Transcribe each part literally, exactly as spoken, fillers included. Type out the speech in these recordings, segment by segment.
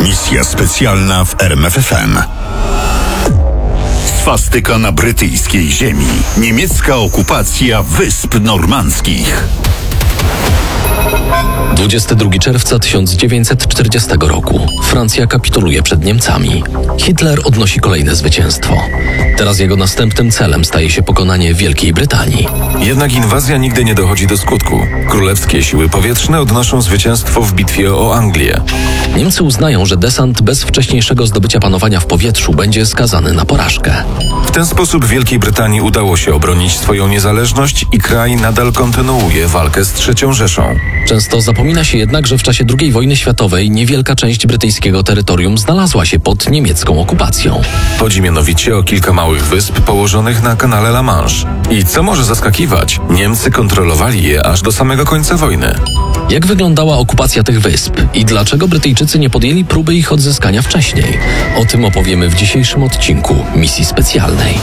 Misja specjalna w R M F F M. Swastyka na brytyjskiej ziemi. Niemiecka okupacja Wysp Normandzkich. dwudziestego drugiego czerwca tysiąc dziewięćset czterdziestego roku. Francja kapituluje przed Niemcami. Hitler odnosi kolejne zwycięstwo. Teraz jego następnym celem staje się pokonanie Wielkiej Brytanii. Jednak inwazja nigdy nie dochodzi do skutku. Królewskie siły powietrzne odnoszą zwycięstwo w bitwie o Anglię. Niemcy uznają, że desant bez wcześniejszego zdobycia panowania w powietrzu będzie skazany na porażkę. W ten sposób Wielkiej Brytanii udało się obronić swoją niezależność i kraj nadal kontynuuje walkę z trzecią Rzeszą. Często zapomina się jednak, że w czasie drugiej wojny światowej niewielka część brytyjskiego terytorium znalazła się pod niemiecką okupacją. Chodzi mianowicie o kilka małych wysp położonych na kanale La Manche. I co może zaskakiwać, Niemcy kontrolowali je aż do samego końca wojny. Jak wyglądała okupacja tych wysp i dlaczego Brytyjczycy nie podjęli próby ich odzyskania wcześniej? O tym opowiemy w dzisiejszym odcinku Misji Specjalnej.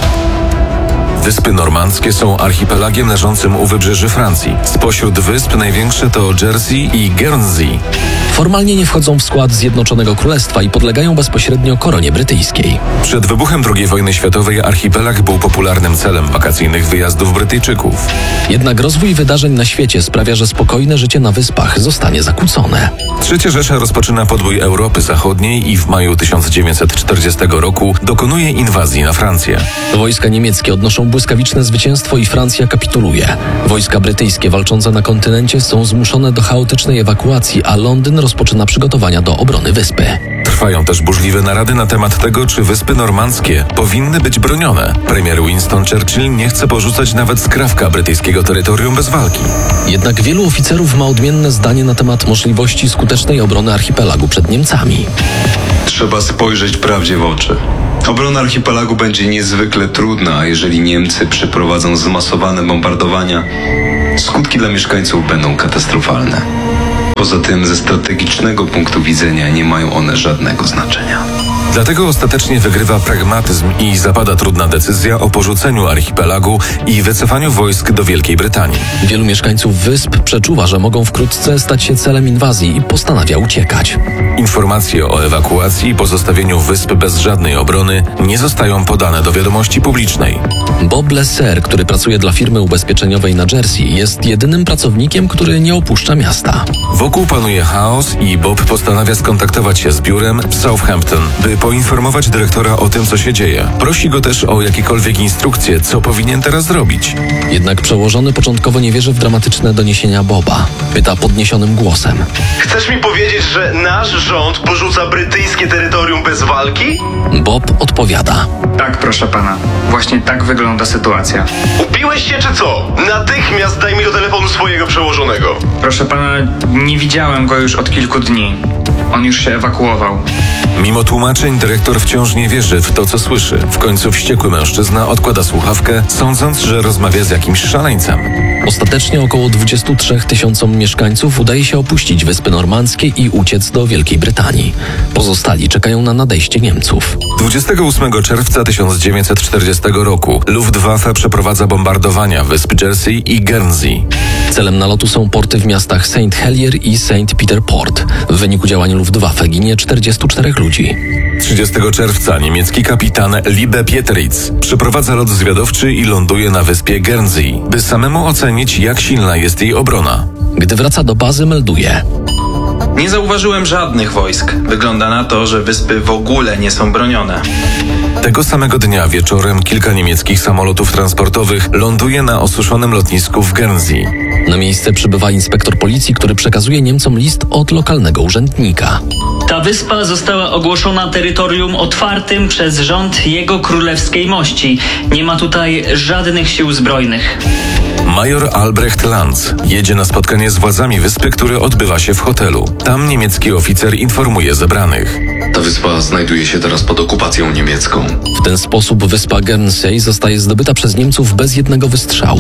Wyspy Normandzkie są archipelagiem leżącym u wybrzeży Francji. Spośród wysp największe to Jersey i Guernsey. Formalnie nie wchodzą w skład Zjednoczonego Królestwa i podlegają bezpośrednio koronie brytyjskiej. Przed wybuchem drugiej wojny światowej archipelag był popularnym celem wakacyjnych wyjazdów Brytyjczyków. Jednak rozwój wydarzeń na świecie sprawia, że spokojne życie na wyspach zostanie zakłócone. Trzecia Rzesza rozpoczyna podbój Europy Zachodniej i w maju tysiąc dziewięćset czterdziestego roku dokonuje inwazji na Francję. Wojska niemieckie odnoszą błyskawiczne zwycięstwo i Francja kapituluje. Wojska brytyjskie walczące na kontynencie są zmuszone do chaotycznej ewakuacji, a Londyn rozpoczyna przygotowania do obrony wyspy. Trwają też burzliwe narady na temat tego, czy Wyspy Normandzkie powinny być bronione. Premier Winston Churchill nie chce porzucać nawet skrawka brytyjskiego terytorium bez walki. Jednak wielu oficerów ma odmienne zdanie na temat możliwości skutecznej obrony archipelagu przed Niemcami. Trzeba spojrzeć prawdzie w oczy. Obrona archipelagu będzie niezwykle trudna, a jeżeli Niemcy przeprowadzą zmasowane bombardowania, skutki dla mieszkańców będą katastrofalne. Poza tym ze strategicznego punktu widzenia nie mają one żadnego znaczenia. Dlatego ostatecznie wygrywa pragmatyzm i zapada trudna decyzja o porzuceniu archipelagu i wycofaniu wojsk do Wielkiej Brytanii. Wielu mieszkańców wysp przeczuwa, że mogą wkrótce stać się celem inwazji i postanawia uciekać. Informacje o ewakuacji i pozostawieniu wysp bez żadnej obrony nie zostają podane do wiadomości publicznej. Bob Lesser, który pracuje dla firmy ubezpieczeniowej na Jersey, jest jedynym pracownikiem, który nie opuszcza miasta. Wokół panuje chaos i Bob postanawia skontaktować się z biurem w Southampton, by poinformować dyrektora o tym, co się dzieje. Prosi go też o jakiekolwiek instrukcje, co powinien teraz zrobić. Jednak przełożony początkowo nie wierzy w dramatyczne doniesienia Boba. Pyta podniesionym głosem. Chcesz mi powiedzieć, że nasz rząd porzuca brytyjskie terytorium bez walki? Bob odpowiada. Tak, proszę pana. Właśnie tak wygląda sytuacja. Upiłeś się czy co? Natychmiast daj mi do telefonu swojego przełożonego. Proszę pana, nie widziałem go już od kilku dni. On już się ewakuował. Mimo tłumaczeń dyrektor wciąż nie wierzy w to, co słyszy. W końcu wściekły mężczyzna odkłada słuchawkę, sądząc, że rozmawia z jakimś szaleńcem. Ostatecznie około dwudziestu trzech tysiącom mieszkańców udaje się opuścić Wyspy Normandzkie i uciec do Wielkiej Brytanii. Pozostali czekają na nadejście Niemców. dwudziestego ósmego czerwca tysiąc dziewięćset czterdziestego roku Luftwaffe przeprowadza bombardowania wysp Jersey i Guernsey. Celem nalotu są porty w miastach Saint Helier i Saint Peter Port. W wyniku działań Luftwaffe ginie czterdziestu czterech ludzi. trzydziestego czerwca niemiecki kapitan Liebe Pieteritz przeprowadza lot zwiadowczy i ląduje na wyspie Guernsey, by samemu ocenić, jak silna jest jej obrona. Gdy wraca do bazy, melduje. Nie zauważyłem żadnych wojsk. Wygląda na to, że wyspy w ogóle nie są bronione. Tego samego dnia wieczorem kilka niemieckich samolotów transportowych ląduje na osuszonym lotnisku w Guernsey. Na miejsce przybywa inspektor policji, który przekazuje Niemcom list od lokalnego urzędnika. Ta wyspa została ogłoszona terytorium otwartym przez rząd Jego Królewskiej Mości. Nie ma tutaj żadnych sił zbrojnych. Major Albrecht Lanz jedzie na spotkanie z władzami wyspy, które odbywa się w hotelu. Tam niemiecki oficer informuje zebranych. Ta wyspa znajduje się teraz pod okupacją niemiecką. W ten sposób wyspa Guernsey zostaje zdobyta przez Niemców bez jednego wystrzału. W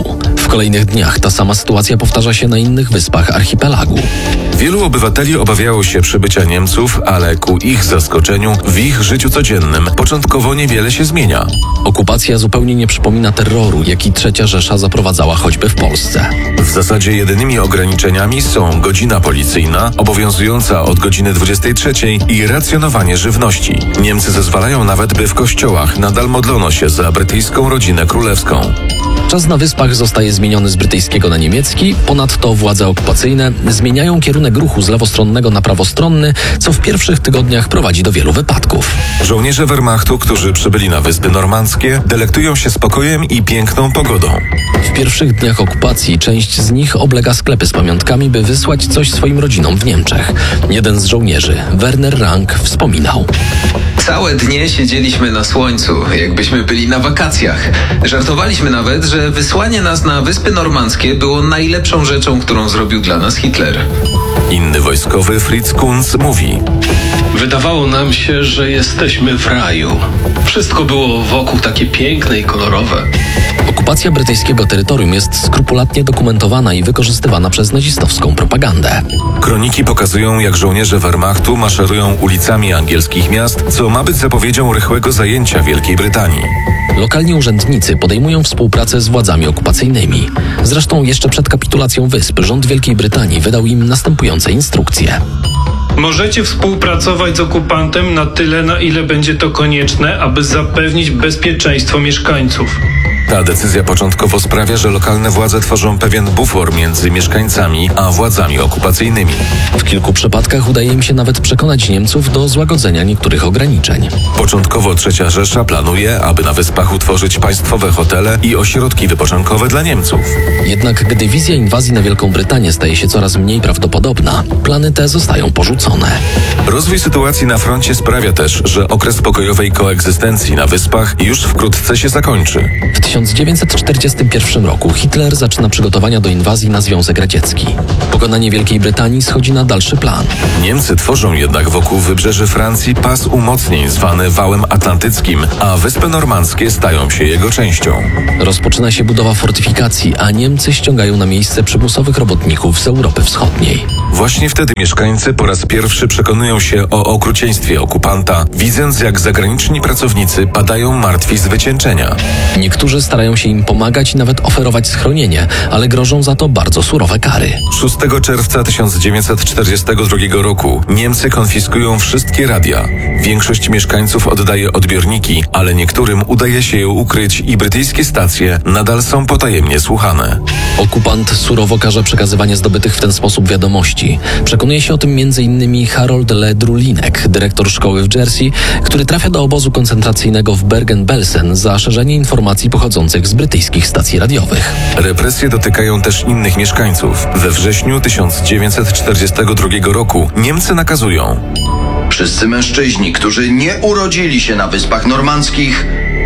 kolejnych dniach ta sama sytuacja powtarza się na innych wyspach archipelagu. Wielu obywateli obawiało się przybycia Niemców, ale ku ich zaskoczeniu w ich życiu codziennym początkowo niewiele się zmienia. Okupacja zupełnie nie przypomina terroru, jaki Trzecia Rzesza zaprowadzała choćby w Polsce. W zasadzie jedynymi ograniczeniami są godzina policyjna, obowiązująca od godziny dwudziestej trzeciej i racjonowanie żywności. Niemcy zezwalają nawet, by w kościołach nadal modlono się za brytyjską rodzinę królewską. Czas na wyspach zostaje zmieniony z brytyjskiego na niemiecki, ponadto władze okupacyjne zmieniają kierunek ruchu z lewostronnego na prawostronny, co w pierwszych tygodniach prowadzi do wielu wypadków. Żołnierze Wehrmachtu, którzy przybyli na Wyspy Normandzkie, delektują się spokojem i piękną pogodą. W pierwszych dniach okupacji część z nich oblega sklepy z pamiątkami, by wysłać coś swoim rodzinom w Niemczech. Jeden z żołnierzy, Werner Rank, wspominał: Całe dnie siedzieliśmy na słońcu, jakbyśmy byli na wakacjach. Żartowaliśmy nawet, że wysłanie nas na Wyspy Normandzkie było najlepszą rzeczą, którą zrobił dla nas Hitler. Inny wojskowy, Fritz Kunz, mówi: Wydawało nam się, że jesteśmy w raju. Wszystko było wokół takie piękne i kolorowe. Okupacja brytyjskiego terytorium jest skrupulatnie dokumentowana i wykorzystywana przez nazistowską propagandę. Kroniki pokazują, jak żołnierze Wehrmachtu maszerują ulicami angielskich miast, co ma być zapowiedzią rychłego zajęcia Wielkiej Brytanii. Lokalni urzędnicy podejmują współpracę z władzami okupacyjnymi. Zresztą jeszcze przed kapitulacją wysp rząd Wielkiej Brytanii wydał im następujące instrukcje. Możecie współpracować z okupantem na tyle, na ile będzie to konieczne, aby zapewnić bezpieczeństwo mieszkańców. Ta decyzja początkowo sprawia, że lokalne władze tworzą pewien bufor między mieszkańcami a władzami okupacyjnymi. W kilku przypadkach udaje im się nawet przekonać Niemców do złagodzenia niektórych ograniczeń. Początkowo Trzecia Rzesza planuje, aby na wyspach utworzyć państwowe hotele i ośrodki wypoczynkowe dla Niemców. Jednak gdy wizja inwazji na Wielką Brytanię staje się coraz mniej prawdopodobna, plany te zostają porzucone. Rozwój sytuacji na froncie sprawia też, że okres pokojowej koegzystencji na wyspach już wkrótce się zakończy. W tysiąc dziewięćset czterdziestym pierwszym roku Hitler zaczyna przygotowania do inwazji na Związek Radziecki. Pokonanie Wielkiej Brytanii schodzi na dalszy plan. Niemcy tworzą jednak wokół wybrzeży Francji pas umocnień zwany Wałem Atlantyckim, a Wyspy Normandzkie stają się jego częścią. Rozpoczyna się budowa fortyfikacji, a Niemcy ściągają na miejsce przymusowych robotników z Europy Wschodniej. Właśnie wtedy mieszkańcy po raz pierwszy przekonują się o okrucieństwie okupanta, widząc, jak zagraniczni pracownicy padają martwi z wycieńczenia. Niektórzy starają się im pomagać i nawet oferować schronienie, ale grożą za to bardzo surowe kary. szóstego czerwca tysiąc dziewięćset czterdziestego drugiego roku Niemcy konfiskują wszystkie radia. Większość mieszkańców oddaje odbiorniki, ale niektórym udaje się je ukryć i brytyjskie stacje nadal są potajemnie słuchane. Okupant surowo karze przekazywanie zdobytych w ten sposób wiadomości. Przekonuje się o tym między innymi Harold Ledru-Linek, dyrektor szkoły w Jersey, który trafia do obozu koncentracyjnego w Bergen-Belsen za szerzenie informacji pochodzących z brytyjskich stacji radiowych. Represje dotykają też innych mieszkańców. We wrześniu tysiąc dziewięćset czterdziestego drugiego roku Niemcy nakazują: Wszyscy mężczyźni, którzy nie urodzili się na Wyspach Normandzkich,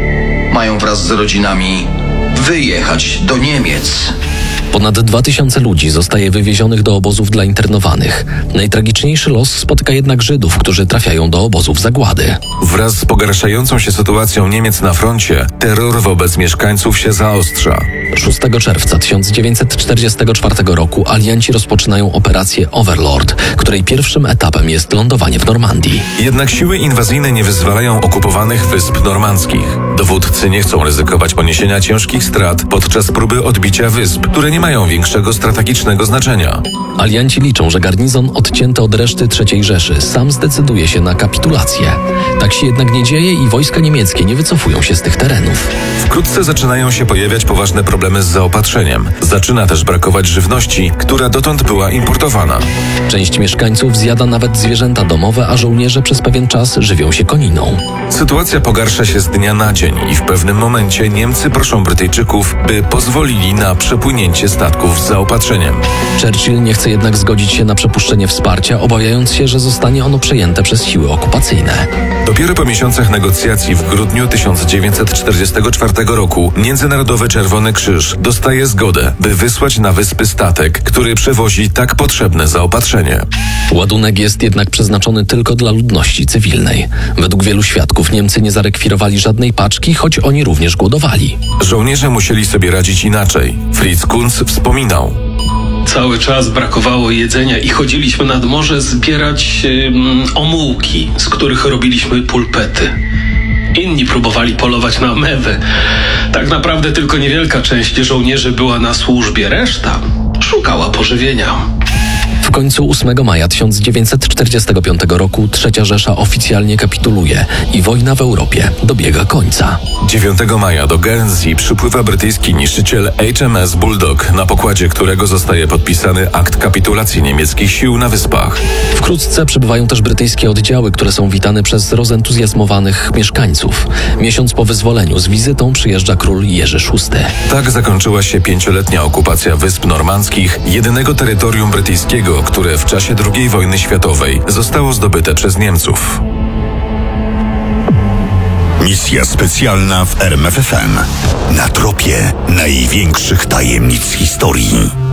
mają wraz z rodzinami wyjechać do Niemiec. Ponad dwa tysiące ludzi zostaje wywiezionych do obozów dla internowanych. Najtragiczniejszy los spotyka jednak Żydów, którzy trafiają do obozów zagłady. Wraz z pogarszającą się sytuacją Niemiec na froncie, terror wobec mieszkańców się zaostrza. szóstego czerwca tysiąc dziewięćset czterdziestego czwartego roku alianci rozpoczynają operację Overlord, której pierwszym etapem jest lądowanie w Normandii. Jednak siły inwazyjne nie wyzwalają okupowanych Wysp Normandzkich. Dowódcy nie chcą ryzykować poniesienia ciężkich strat podczas próby odbicia wysp, które nie mają większego strategicznego znaczenia. Alianci liczą, że garnizon odcięty od reszty trzeciej Rzeszy sam zdecyduje się na kapitulację. Tak się jednak nie dzieje i wojska niemieckie nie wycofują się z tych terenów. Wkrótce zaczynają się pojawiać poważne problemy z zaopatrzeniem. Zaczyna też brakować żywności, która dotąd była importowana. Część mieszkańców zjada nawet zwierzęta domowe, a żołnierze przez pewien czas żywią się koniną. Sytuacja pogarsza się z dnia na dzień i w pewnym momencie Niemcy proszą Brytyjczyków, by pozwolili na przepłynięcie statków z zaopatrzeniem. Churchill nie chce jednak zgodzić się na przepuszczenie wsparcia, obawiając się, że zostanie ono przejęte przez siły okupacyjne. Dopiero po miesiącach negocjacji w grudniu tysiąc dziewięćset czterdziestego czwartego roku Międzynarodowy Czerwony Krzyż dostaje zgodę, by wysłać na wyspy statek, który przewozi tak potrzebne zaopatrzenie. Ładunek jest jednak przeznaczony tylko dla ludności cywilnej. Według wielu świadków Niemcy nie zarekwirowali żadnej paczki, choć oni również głodowali. Żołnierze musieli sobie radzić inaczej. Fritz Kunz wspominał: Cały czas brakowało jedzenia i chodziliśmy nad morze zbierać um, omułki, z których robiliśmy pulpety. Inni próbowali polować na mewy. Tak naprawdę tylko niewielka część żołnierzy była na służbie, reszta szukała pożywienia. W końcu ósmego maja tysiąc dziewięćset czterdziestego piątego roku Trzecia Rzesza oficjalnie kapituluje i wojna w Europie dobiega końca. dziewiątego maja do Guernsey przypływa brytyjski niszczyciel H M S Bulldog, na pokładzie którego zostaje podpisany akt kapitulacji niemieckich sił na wyspach. Wkrótce przybywają też brytyjskie oddziały, które są witane przez rozentuzjazmowanych mieszkańców. Miesiąc po wyzwoleniu z wizytą przyjeżdża król Jerzy szósty. Tak zakończyła się pięcioletnia okupacja Wysp Normandzkich, jedynego terytorium brytyjskiego, które w czasie drugiej wojny światowej zostało zdobyte przez Niemców. Misja specjalna w R M F F M. Na tropie największych tajemnic historii.